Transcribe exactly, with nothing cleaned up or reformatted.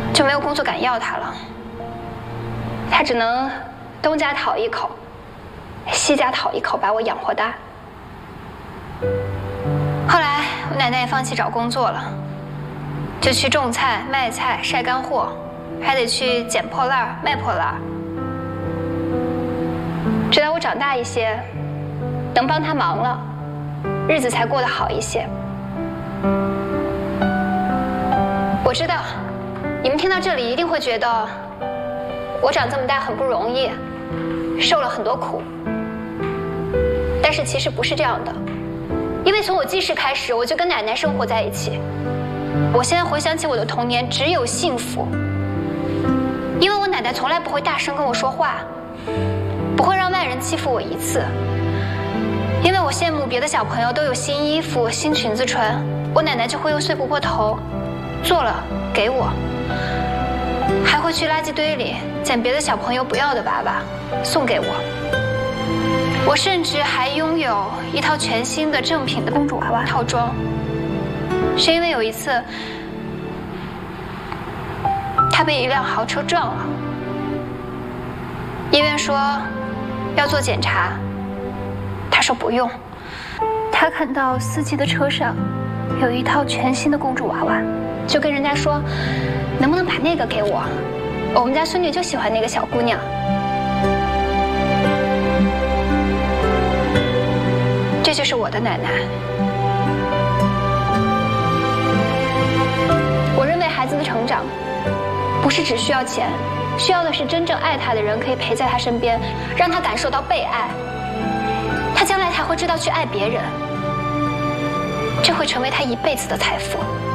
就没有工作敢要他了。他只能东家讨一口，西家讨一口，把我养活大。后来我奶奶也放弃找工作了，就去种菜、卖菜、晒干货，还得去捡破烂、卖破烂。直到我长大一些，能帮他忙了，日子才过得好一些。我知道，你们听到这里一定会觉得，我长这么大很不容易，受了很多苦。但是其实不是这样的，因为从我记事开始，我就跟奶奶生活在一起。我现在回想起我的童年，只有幸福。因为我奶奶从来不会大声跟我说话，不会让外人欺负我一次。因为我羡慕别的小朋友都有新衣服、新裙子穿，我奶奶就会用碎布拨头做了给我，还会去垃圾堆里捡别的小朋友不要的娃娃送给我。我甚至还拥有一套全新的正品的公主娃娃套装，是因为有一次她被一辆豪车撞了，医院说要做检查，她说不用。她看到司机的车上有一套全新的公主娃娃，就跟人家说能不能把那个给我，我们家孙女就喜欢那个小姑娘。这就是我的奶奶。我认为孩子的成长不是只需要钱，需要的是真正爱他的人可以陪在他身边，让他感受到被爱，他将来才会知道去爱别人，这会成为他一辈子的财富。